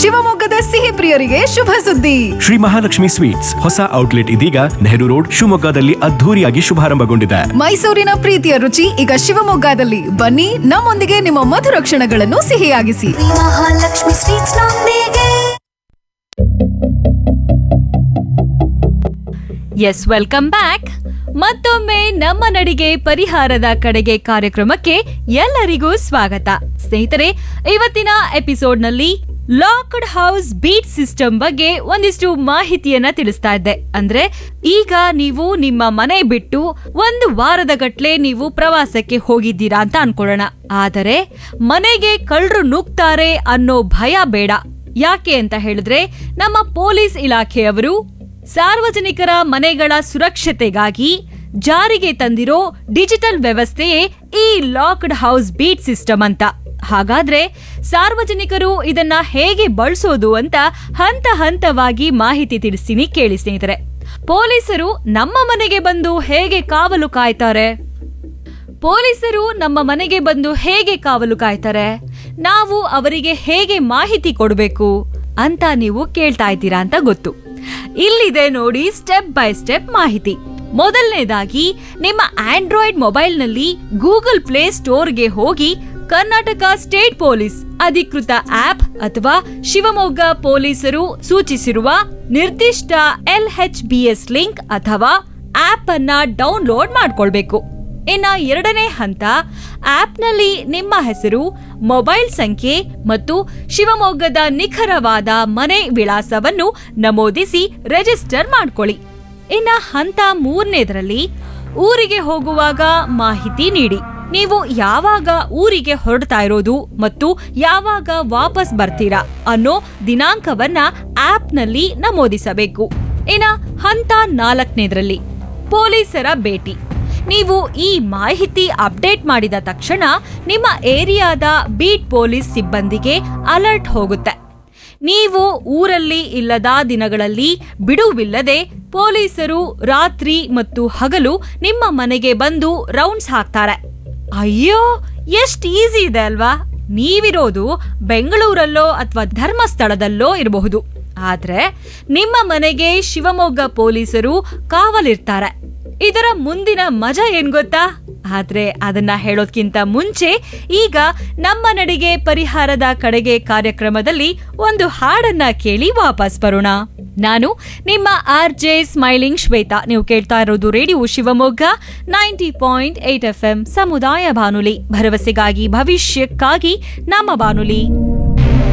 ಶಿವಮೊಗ್ಗದ ಸಿಹಿ ಪ್ರಿಯರಿಗೆ ಶುಭ ಸುದ್ದಿ. ಶ್ರೀ ಮಹಾಲಕ್ಷ್ಮಿ ಸ್ವೀಟ್ಸ್ ಹೊಸ ಔಟ್ಲೆಟ್ ಇದೀಗ ನೆಹರು ರೋಡ್ ಶಿವಮೊಗ್ಗದಲ್ಲಿ ಅದ್ಧೂರಿಯಾಗಿ ಶುಭಾರಂಭಗೊಂಡಿದೆ. ಮೈಸೂರಿನ ಪ್ರೀತಿಯ ರುಚಿ ಈಗ ಶಿವಮೊಗ್ಗದಲ್ಲಿ. ಬನ್ನಿ, ನಮ್ಮೊಂದಿಗೆ ನಿಮ್ಮ ಮಧುರ ಕ್ಷಣಗಳನ್ನು ಸಿಹಿಯಾಗಿಸಿ. ಮಹಾಲಕ್ಷ್ಮಿ ಸ್ವೀಟ್ಸ್ ನೊಂದಿಗೆ. S, welcome back. ಮತ್ತೊಮ್ಮೆ ನಮ್ಮ ನಡಿಗೆ ಪರಿಹಾರದ ಕಡೆಗೆ ಕಾರ್ಯಕ್ರಮಕ್ಕೆ ಎಲ್ಲರಿಗೂ ಸ್ವಾಗತ. ಸ್ನೇಹಿತರೆ, ಇವತ್ತಿನ ಎಪಿಸೋಡ್ನಲ್ಲಿ ಲಾಕ್ಡ್ ಹೌಸ್ ಬೀಟ್ ಸಿಸ್ಟಮ್ ಬಗ್ಗೆ ಒಂದಿಷ್ಟು ಮಾಹಿತಿಯನ್ನ ತಿಳಿಸ್ತಾ ಇದ್ದೆ. ಅಂದ್ರೆ ಈಗ ನೀವು ನಿಮ್ಮ ಮನೆ ಬಿಟ್ಟು ಒಂದು ವಾರದ ಗಟ್ಲೆ ನೀವು ಪ್ರವಾಸಕ್ಕೆ ಹೋಗಿದ್ದೀರಾ ಅಂತ ಅನ್ಕೊಳ್ಳೋಣ. ಆದರೆ ಮನೆಗೆ ಕಳ್ಳರು ನುಗ್ತಾರೆ ಅನ್ನೋ ಭಯ ಬೇಡ. ಯಾಕೆ ಅಂತ ಹೇಳಿದ್ರೆ, ನಮ್ಮ ಪೊಲೀಸ್ ಇಲಾಖೆಯವರು ಸಾರ್ವಜನಿಕರ ಮನೆಗಳ ಸುರಕ್ಷತೆಗಾಗಿ ಜಾರಿಗೆ ತಂದಿರೋ ಡಿಜಿಟಲ್ ವ್ಯವಸ್ಥೆಯೇ ಈ ಲಾಕ್ಡ್ ಹೌಸ್ ಬೀಟ್ ಸಿಸ್ಟಮ್ ಅಂತ. ಹಾಗಾದ್ರೆ ಸಾರ್ವಜನಿಕರು ಇದನ್ನ ಹೇಗೆ ಬಳಸೋದು ಅಂತ ಹಂತ ಹಂತವಾಗಿ ಮಾಹಿತಿ ತಿಳಿಸ್ತೀನಿ, ಕೇಳಿ ಸ್ನೇಹಿತರೆ. ಪೊಲೀಸರು ನಮ್ಮ ಮನೆಗೆ ಬಂದು ಹೇಗೆ ಕಾವಲು ಕಾಯ್ತಾರೆ? ನಾವು ಅವರಿಗೆ ಹೇಗೆ ಮಾಹಿತಿ ಕೊಡಬೇಕು ಅಂತ ನೀವು ಕೇಳ್ತಾ ಇದ್ದೀರಾ ಅಂತ ಗೊತ್ತು. ಇಲ್ಲಿದೆ ನೋಡಿ ಸ್ಟೆಪ್ ಬೈ ಸ್ಟೆಪ್ ಮಾಹಿತಿ. ಮೊದಲನೇದಾಗಿ, ನಿಮ್ಮ ಆಂಡ್ರಾಯ್ಡ್ ಮೊಬೈಲ್ನಲ್ಲಿ ಗೂಗಲ್ ಪ್ಲೇ ಸ್ಟೋರ್ಗೆ ಹೋಗಿ ಕರ್ನಾಟಕ ಸ್ಟೇಟ್ ಪೊಲೀಸ್ ಅಧಿಕೃತ ಆಪ್ ಅಥವಾ ಶಿವಮೊಗ್ಗ ಪೊಲೀಸರು ಸೂಚಿಸಿರುವ ನಿರ್ದಿಷ್ಟ LHBS ಲಿಂಕ್ ಅಥವಾ ಆಪ್ ಅನ್ನ ಡೌನ್ಲೋಡ್ ಮಾಡ್ಕೊಳ್ಬೇಕು. ಇನ್ನ ಎರಡನೇ ಹಂತ, ಆಪ್ನಲ್ಲಿ ನಿಮ್ಮ ಹೆಸರು, ಮೊಬೈಲ್ ಸಂಖ್ಯೆ ಮತ್ತು ಶಿವಮೊಗ್ಗದ ನಿಖರವಾದ ಮನೆ ವಿಳಾಸವನ್ನು ನಮೂದಿಸಿ ರಿಜಿಸ್ಟರ್ ಮಾಡ್ಕೊಳ್ಳಿ. ಇನ್ನ ಹಂತ ಮೂರನೇದರಲ್ಲಿ, ಊರಿಗೆ ಹೋಗುವಾಗ ಮಾಹಿತಿ ನೀಡಿ. ನೀವು ಯಾವಾಗ ಊರಿಗೆ ಹೊರಡ್ತಾ ಇರೋದು ಮತ್ತು ಯಾವಾಗ ವಾಪಸ್ ಬರ್ತೀರಾ ಅನ್ನೋ ದಿನಾಂಕವನ್ನ ಆಪ್ನಲ್ಲಿ ನಮೂದಿಸಬೇಕು. ಇನ್ನ ಹಂತ ನಾಲ್ಕನೇದರಲ್ಲಿ, ಪೊಲೀಸರ ಭೇಟಿ. ನೀವು ಈ ಮಾಹಿತಿ ಅಪ್ಡೇಟ್ ಮಾಡಿದ ತಕ್ಷಣ ನಿಮ್ಮ ಏರಿಯಾದ ಬೀಟ್ ಪೊಲೀಸ್ ಸಿಬ್ಬಂದಿಗೆ ಅಲರ್ಟ್ ಹೋಗುತ್ತೆ. ನೀವು ಊರಲ್ಲಿ ಇಲ್ಲದ ದಿನಗಳಲ್ಲಿ ಬಿಡುವಿಲ್ಲದೆ ಪೊಲೀಸರು ರಾತ್ರಿ ಮತ್ತು ಹಗಲು ನಿಮ್ಮ ಮನೆಗೆ ಬಂದು ರೌಂಡ್ಸ್ ಹಾಕ್ತಾರೆ. ಅಯ್ಯೋ, ಎಷ್ಟ್ ಈಸಿ ಇದೆ ಅಲ್ವಾ? ನೀವಿರೋದು ಬೆಂಗಳೂರಲ್ಲೋ ಅಥವಾ ಧರ್ಮಸ್ಥಳದಲ್ಲೋ ಇರಬಹುದು, ಆದ್ರೆ ನಿಮ್ಮ ಮನೆಗೆ ಶಿವಮೊಗ್ಗ ಪೊಲೀಸರು ಕಾವಲಿರ್ತಾರೆ. ಇದರ ಮುಂದಿನ ಮಜಾ ಏನ್ ಗೊತ್ತಾ? ಆದ್ರೆ ಅದನ್ನ ಹೇಳೋದ್ಕಿಂತ ಮುಂಚೆ ಈಗ ನಮ್ಮ ನಡಿಗೆ ಪರಿಹಾರದ ಕಡೆಗೆ ಕಾರ್ಯಕ್ರಮದಲ್ಲಿ ಒಂದು ಹಾಡನ್ನ ಕೇಳಿ ವಾಪಸ್ ಬರೋಣ. ನಾನು ನಿಮ್ಮ RJ ಸ್ಮೈಲಿಂಗ್ ಶ್ವೇತಾ. ನೀವು ಕೇಳ್ತಾ ಇರೋದು ರೇಡಿಯೋ ಶಿವಮೊಗ್ಗ 90.8 FM ಸಮುದಾಯ ಬಾನುಲಿ, ಭರವಸೆಗಾಗಿ ಭವಿಷ್ಯಕ್ಕಾಗಿ ನಮ್ಮ ಬಾನುಲಿ.